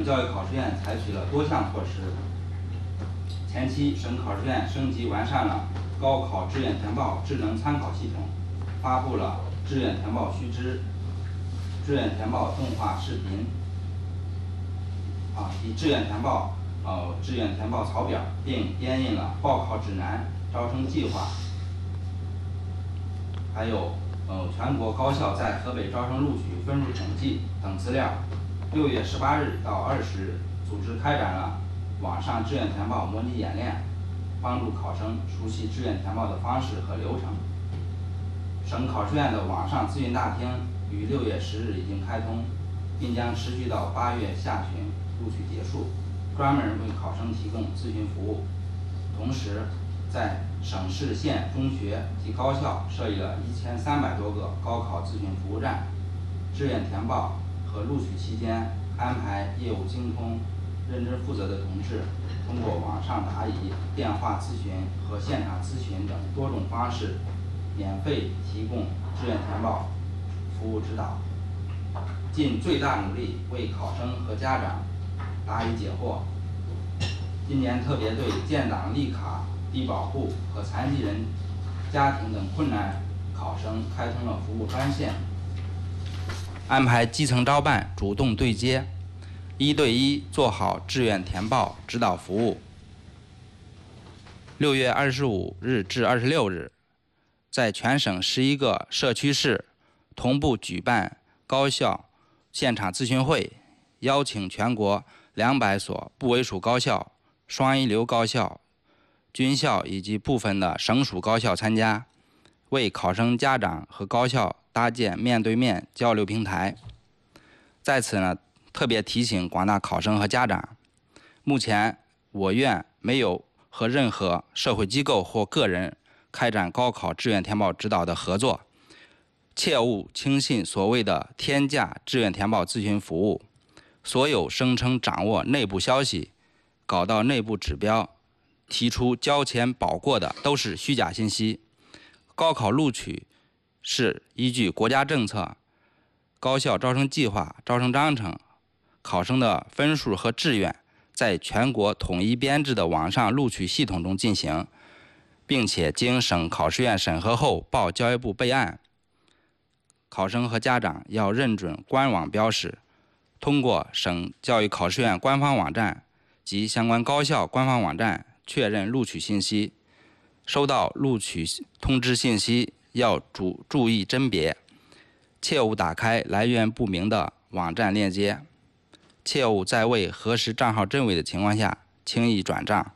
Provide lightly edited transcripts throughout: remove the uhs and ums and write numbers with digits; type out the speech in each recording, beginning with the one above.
教育考试院采取了多项措施。前期，省考试院升级完善了高考志愿填报智能参考系统，发布了志愿填报须知、志愿填报动画视频、以志愿填报志愿填报草表，并编印了报考指南、招生计划，还有全国高校在河北招生录取分数统计等资料。6月18日到20日，组织开展了网上志愿填报模拟演练，帮助考生熟悉志愿填报的方式和流程。省考试院的网上咨询大厅于6月10日已经开通，并将持续到8月下旬录取结束，专门为考生提供咨询服务。同时，在省市县中学及高校设立了1300多个高考咨询服务站，志愿填报和录取期间安排业务精通、认真负责的同志，通过网上答疑、电话咨询和现场咨询等多种方式，免费提供志愿填报服务指导，尽最大努力为考生和家长答疑解惑。今年特别对建档立卡、低保户和残疾人家庭等困难考生开通了服务专线，安排基层招办主动对接，1对1做好志愿填报指导服务。6月25日至26日，在全省11个社区市同步举办高校现场咨询会，邀请全国200所部委属高校、双一流高校、军校以及部分的省属高校参加，为考生家长和高校搭建面对面交流平台。在此呢，特别提醒广大考生和家长，目前我院没有和任何社会机构或个人开展高考志愿填报指导的合作，切勿轻信所谓的天价志愿填报咨询服务。所有声称掌握内部消息、搞到内部指标、提出交钱保过的都是虚假信息。高考录取是依据国家政策、高校招生计划、招生章程、考生的分数和志愿，在全国统一编制的网上录取系统中进行，并且经省考试院审核后报教育部备案。考生和家长要认准官网标识，通过省教育考试院官方网站及相关高校官方网站确认录取信息。收到录取通知信息要注意甄别，切勿打开来源不明的网站链接，切勿在未核实账号真伪的情况下轻易转账。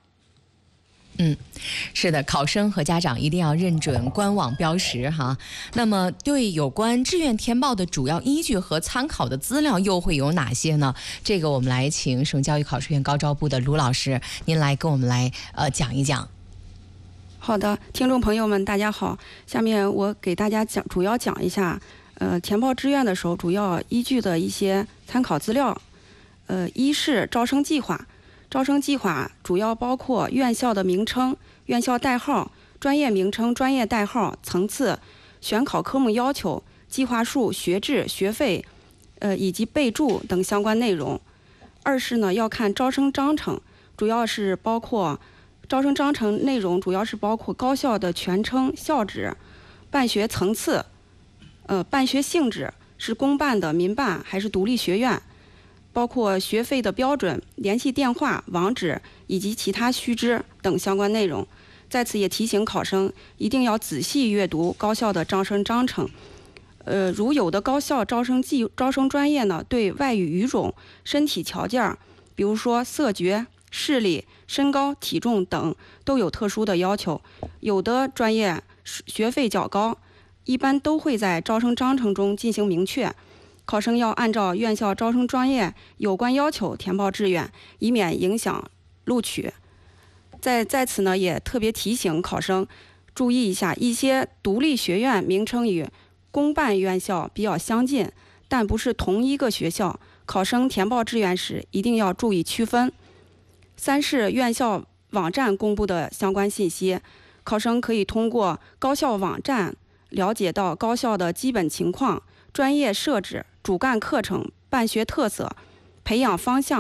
是的，考生和家长一定要认准官网标识哈。那么对有关志愿填报的主要依据和参考的资料又会有哪些呢？这个我们来请省教育考试院高招部的卢老师，您来跟我们来讲一讲。 好的，听众朋友们大家好，下面我给大家主要讲一下填报志愿的时候主要依据的一些参考资料。一是招生计划，招生计划主要包括院校的名称、院校代号、专业名称、专业代号、层次、选考科目要求、计划数、学制、学费以及备注等相关内容。二是呢要看招生章程，主要是包括招生章程内容主要是包括高校的全称、校址、办学层次、办学性质是公办的、民办还是独立学院，包括学费的标准、联系电话、网址以及其他须知等相关内容。在此也提醒考生一定要仔细阅读高校的招生章程。如有的高校招生专业呢，对外语语种、身体条件，比如说色觉、视力、身高、体重等都有特殊的要求，有的专业学费较高，一般都会在招生章程中进行明确。考生要按照院校招生专业有关要求填报志愿，以免影响录取。在此呢，也特别提醒考生注意一下，一些独立学院名称与公办院校比较相近，但不是同一个学校，考生填报志愿时一定要注意区分。三是院校网站公布的相关信息，考生可以通过高校网站了解到高校的基本情况、专业设置、主干课程、办学特色、培养方向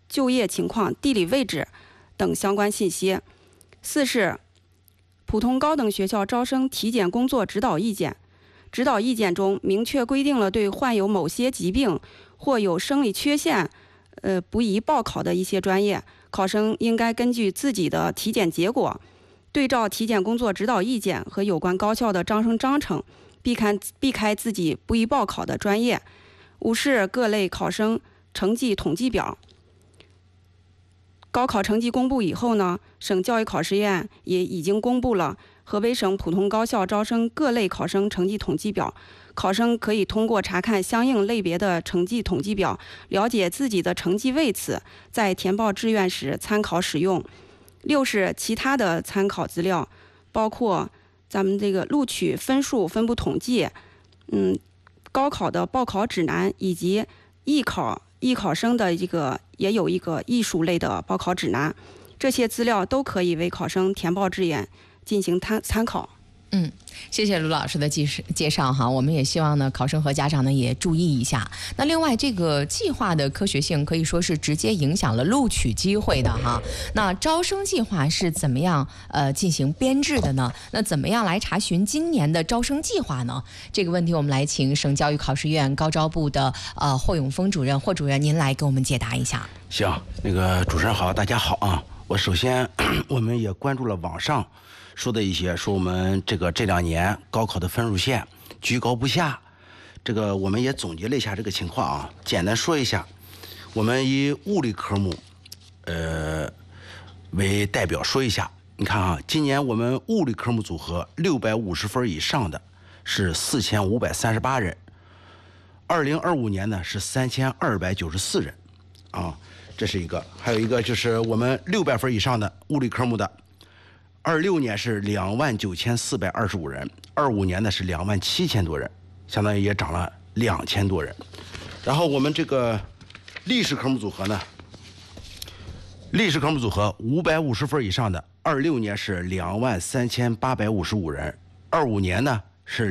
就业情况、地理位置等相关信息。4是普通高等学校招生体检工作指导意见。指导意见中明确规定了对患有某些疾病或有生理缺陷，不宜报考的一些专业，考生应该根据自己的体检结果，对照体检工作指导意见和有关高校的招生章程，避开自己不宜报考的专业。5是各类考生成绩统计表。高考成绩公布以后呢，省教育考试院也已经公布了河北省普通高校招生各类考生成绩统计表，考生可以通过查看相应类别的成绩统计表，了解自己的成绩位次，在填报志愿时参考使用。6是其他的参考资料，包括咱们这个录取分数分布统计，高考的报考指南，以及艺考生的也有一个艺术类的报考指南，这些资料都可以为考生填报志愿进行参考。 谢谢卢老师的介绍哈，我们也希望呢考生和家长呢也注意一下。那另外这个计划的科学性可以说是直接影响了录取机会的哈。那招生计划是怎么样进行编制的呢？那怎么样来查询今年的招生计划呢？这个问题我们来请省教育考试院高招部的霍永峰主任，霍主任您来给我们解答一下。 行，那个主持人好，大家好啊。我首先我们也关注了网上说的一些，说我们这2年高考的分数线居高不下，我们也总结了一下这个情况啊，简单说一下。我们以物理科目为代表说一下，你看啊，今年我们物理科目组合650分以上的是4538人，2025年呢是3294人啊，这是一个。还有一个就是我们600分以上的物理科目的，26年是29425人，25年呢是27000多人，相当于也涨了2000多人。然后我们这个历史科目组合呢，历史科目组合550分以上的，26年是23855人，25年呢是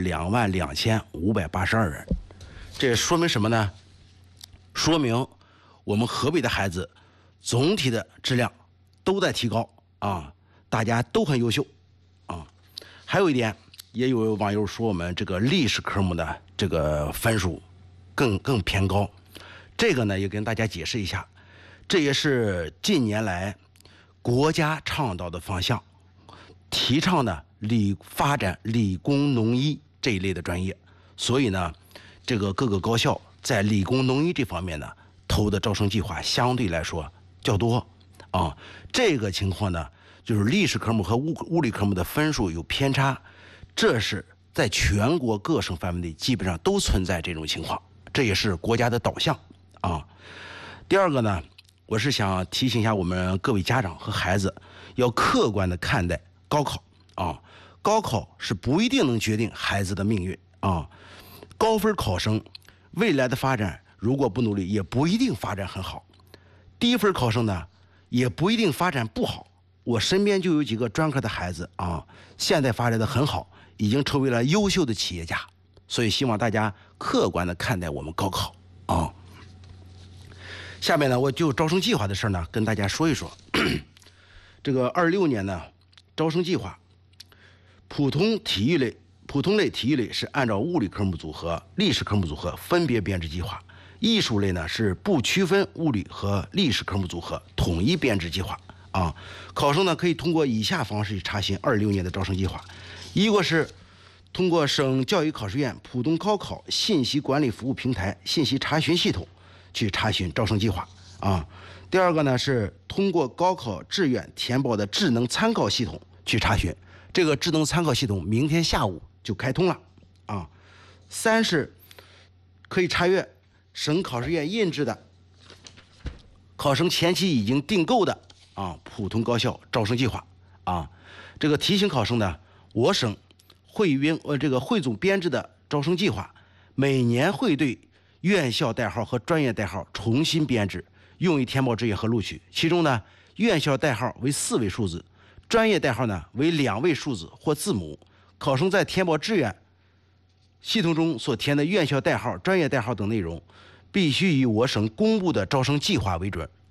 22582人。这说明什么呢？说明我们河北的孩子总体的质量都在提高啊，大家都很优秀啊。还有一点，也有网友说我们这个历史科目的这个分数更偏高，这个呢也跟大家解释一下，这也是近年来国家倡导的方向，提倡的发展理工农医这一类的专业，所以呢，这个各个高校在理工农医这方面呢投的招生计划相对来说较多啊。这个情况呢，就是历史科目和物理科目的分数有偏差，这是在全国各省范围内基本上都存在这种情况，这也是国家的导向啊。第二个呢，我是想提醒一下我们各位家长和孩子，要客观的看待高考啊。高考是不一定能决定孩子的命运啊。高分考生未来的发展如果不努力，也不一定发展很好。低分考生呢，也不一定发展不好。我身边就有几个专科的孩子啊，现在发展的很好，已经成为了优秀的企业家。所以希望大家客观的看待我们高考啊。下面呢，我就招生计划的事呢跟大家说一说。这个26年呢，招生计划，普通类体育类是按照物理科目组合、历史科目组合分别编制计划，艺术类呢是不区分物理和历史科目组合，统一编制计划啊。考生呢可以通过以下方式查询26年的招生计划：一个是通过省教育考试院普通高考信息管理服务平台信息查询系统去查询招生计划啊。第二个呢是通过高考志愿填报的智能参考系统去查询，这个智能参考系统明天下午就开通了啊。3是可以查阅省考试院印制的考生前期已经订购的普通高校招生计划啊。这个提醒考生呢，我省汇总编制的招生计划每年会对院校代号和专业代号重新编制，用于填报志愿和录取。其中呢，院校代号为4位数字，专业代号呢为2位数字或字母。考生在填报志愿系统中所填的院校代号、专业代号等内容，必须以我省公布的招生计划为准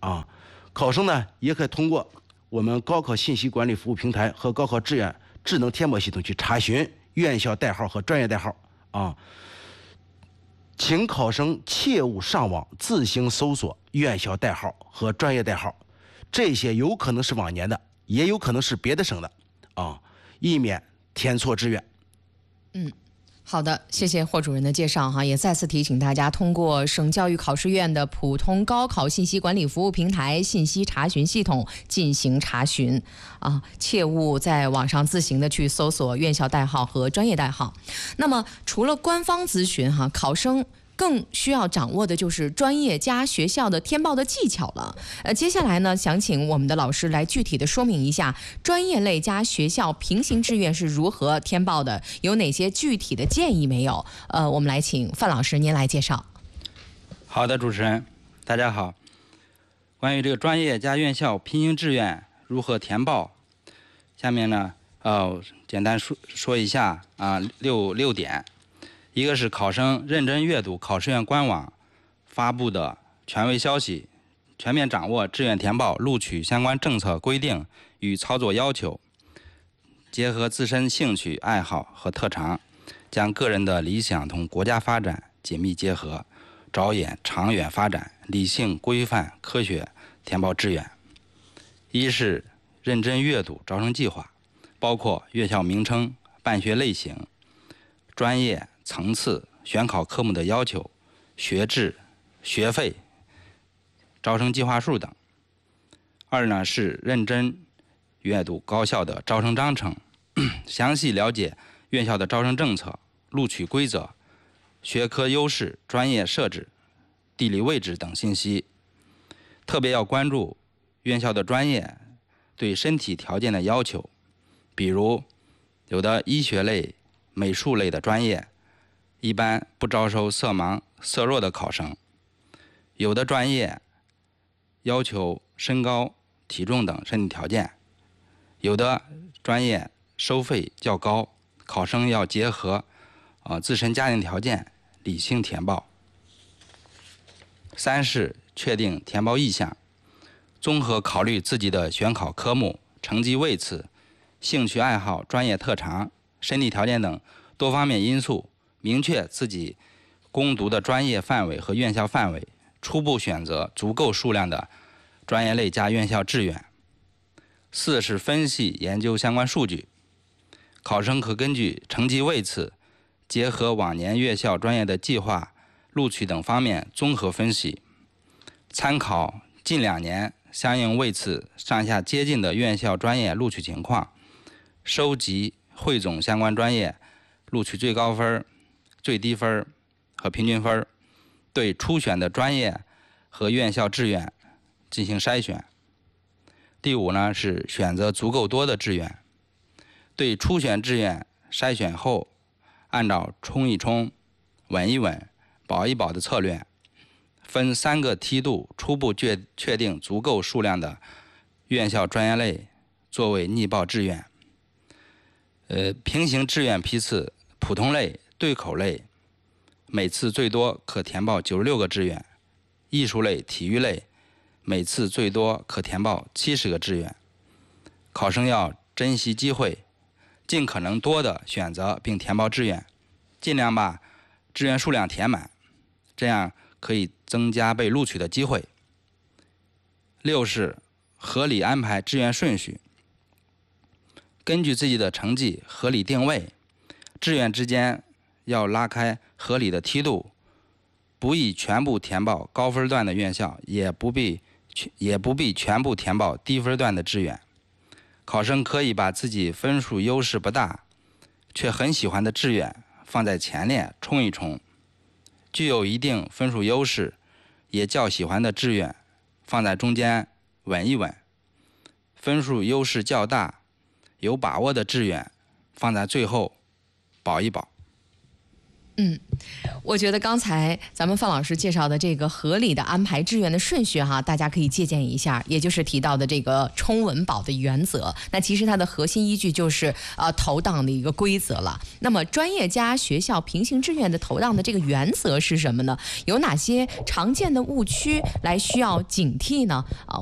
啊。考生呢也可以通过我们高考信息管理服务平台和高考志愿智能填报系统去查询院校代号和专业代号啊。请考生切勿上网自行搜索院校代号和专业代号，这些有可能是往年的，也有可能是别的省的啊，以免填错志愿。 好的，谢谢霍主任的介绍哈，也再次提醒大家，通过省教育考试院的普通高考信息管理服务平台信息查询系统进行查询啊，切勿在网上自行的去搜索院校代号和专业代号。那么除了官方咨询哈，考生更需要掌握的就是专业加学校的填报的技巧了。接下来呢，想请我们的老师来具体的说明一下专业类加学校平行志愿是如何填报的，有哪些具体的建议没有？我们来请范老师您来介绍。 好的，主持人，大家好。关于这个专业加院校平行志愿如何填报，下面呢，简单说一下啊，六点。一个是考生认真阅读考试院官网发布的权威消息，全面掌握志愿填报录取相关政策规定与操作要求，结合自身兴趣爱好和特长，将个人的理想同国家发展紧密结合，着眼长远发展，理性规范科学填报志愿。一是认真阅读招生计划，包括院校名称、办学类型、专业层次、选考科目的要求、学制、学费、招生计划数等。二呢是认真阅读高校的招生章程，详细了解院校的招生政策、录取规则、学科优势、专业设置、地理位置等信息。特别要关注院校的专业对身体条件的要求，比如有的医学类、美术类的专业一般不招收色盲、色弱的考生，有的专业要求身高、体重等身体条件，有的专业收费较高，考生要结合自身家庭条件理性填报。三是确定填报意向，综合考虑自己的选考科目、成绩位次、兴趣爱好、专业特长、身体条件等多方面因素，明确自己攻读的专业范围和院校范围，初步选择足够数量的专业类加院校志愿。四是分析研究相关数据，考生可根据成绩位次，结合往年院校专业的计划、录取等方面综合分析，参考近2年相应位次上下接近的院校专业录取情况，收集汇总相关专业录取最高分、最低分和平均分，对初选的专业和院校志愿进行筛选。第五呢是选择足够多的志愿，对初选志愿筛选后，按照冲一冲、稳一稳、保一保的策略，分3个梯度初步确定足够数量的院校专业类作为拟报志愿。平行志愿批次，普通类、对口类每次最多可填报96个志愿，艺术类、体育类每次最多可填报70个志愿。考生要珍惜机会，尽可能多的选择并填报志愿，尽量把志愿数量填满，这样可以增加被录取的机会。6是合理安排志愿顺序，根据自己的成绩合理定位，志愿之间要拉开合理的梯度，不宜全部填报高分段的院校，也不必全部填报低分段的志愿。考生可以把自己分数优势不大却很喜欢的志愿放在前列冲一冲，具有一定分数优势也较喜欢的志愿放在中间稳一稳，分数优势较大有把握的志愿放在最后保一保。 我觉得刚才咱们范老师介绍的这个合理的安排志愿的顺序哈，大家可以借鉴一下，也就是提到的这个冲稳保的原则。那其实它的核心依据就是投档的一个规则了。那么专业加学校平行志愿的投档的这个原则是什么呢？有哪些常见的误区来需要警惕呢？